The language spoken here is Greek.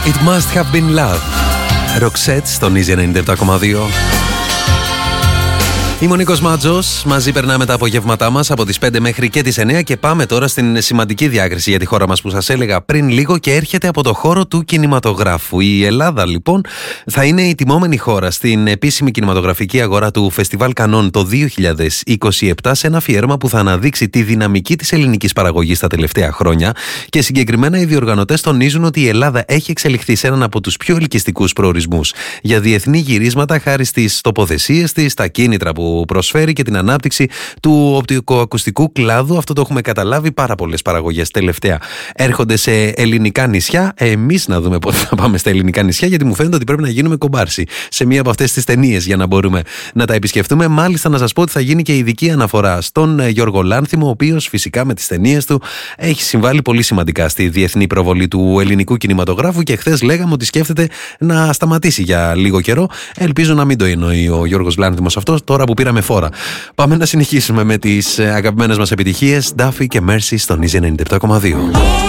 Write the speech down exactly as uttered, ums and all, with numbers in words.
It must have been love. Roxette στον Easy ενενήντα επτά κόμμα δύο. Είμαι ο Νίκος Μάτζος, μαζί περνάμε τα απογεύματά μας από τις πέντε μέχρι και τις εννιά και πάμε τώρα στην σημαντική διάκριση για τη χώρα μας που σας έλεγα πριν λίγο και έρχεται από το χώρο του κινηματογράφου. Η Ελλάδα λοιπόν θα είναι η τιμόμενη χώρα στην επίσημη κινηματογραφική αγορά του Φεστιβάλ Κανών το δύο χιλιάδες είκοσι επτά σε ένα αφιέρωμα που θα αναδείξει τη δυναμική της ελληνικής παραγωγής τα τελευταία χρόνια και συγκεκριμένα οι διοργανωτές τονίζουν ότι η Ελλάδα έχει εξελιχθεί σε έναν από τους πιο ελκυστικούς προορισμούς για διεθνή γυρίσματα χάρη στις τοποθεσίες της, τα κίνητρα που που προσφέρει και την ανάπτυξη του οπτικοακουστικού κλάδου. Αυτό το έχουμε καταλάβει. Πάρα πολλές παραγωγές τελευταία έρχονται σε ελληνικά νησιά. Εμείς να δούμε πότε θα πάμε στα ελληνικά νησιά, γιατί μου φαίνεται ότι πρέπει να γίνουμε κομπάρσι σε μία από αυτές τις ταινίες για να μπορούμε να τα επισκεφτούμε. Μάλιστα, να σας πω ότι θα γίνει και ειδική αναφορά στον Γιώργο Λάνθιμο, ο οποίος φυσικά με τις ταινίες του έχει συμβάλει πολύ σημαντικά στη διεθνή προβολή του ελληνικού κινηματογράφου και χθες λέγαμε ότι σκέφτεται να σταματήσει για λίγο καιρό. Ελπίζω να μην το εννοεί ο Γιώργος Λάνθιμος αυτό τώρα που πήραμε φόρα. Πάμε να συνεχίσουμε με τις αγαπημένες μας επιτυχίες Duffy και Mercy στον Easy ενενήντα επτά κόμμα δύο.